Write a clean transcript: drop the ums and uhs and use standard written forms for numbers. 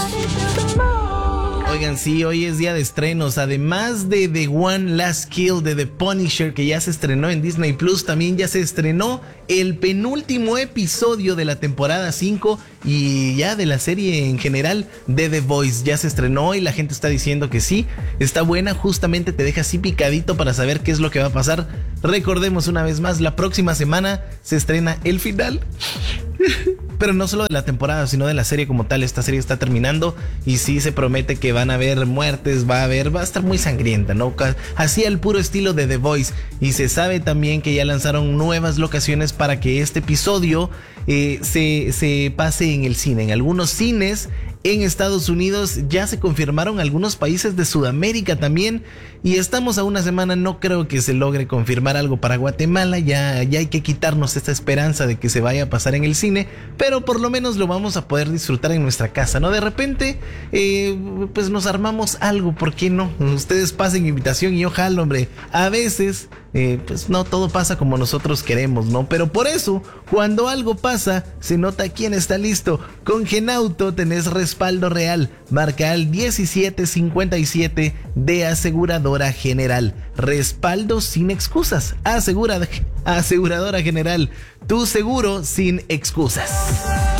Oigan, sí, hoy es día de estrenos. Además de The One Last Kill de The Punisher, que ya se estrenó en Disney Plus, también ya se estrenó el penúltimo episodio de la temporada 5 y ya de la serie en general de The Voice. Ya se estrenó y la gente está diciendo que sí, está buena. Justamente te deja así picadito para saber qué es lo que va a pasar. Recordemos una vez más, la próxima semana se estrena el final. Pero no solo de la temporada, sino de la serie como tal. Esta serie está terminando y sí se promete que van a haber muertes, va a estar muy sangrienta, ¿no? Así al puro estilo de The Voice. Y se sabe también que ya lanzaron nuevas locaciones para que este episodio se pase en el cine. En algunos cines en Estados Unidos ya se confirmaron algunos países de Sudamérica también. Y estamos a una semana, no creo que se logre confirmar algo para Guatemala. Ya hay que quitarnos esta esperanza de que se vaya a pasar en el cine, pero por lo menos lo vamos a poder disfrutar en nuestra casa, ¿no? De repente, pues nos armamos algo, ¿por qué no? Ustedes pasen invitación y ojalá, hombre. A veces, pues no todo pasa como nosotros queremos, ¿no? Pero por eso, cuando algo pasa, se nota quién está listo. Con Genauto tenés respaldo real. Marca al 1757 de Aseguradora General. Respaldo sin excusas. Aseguradora General. Tu seguro sin excusas.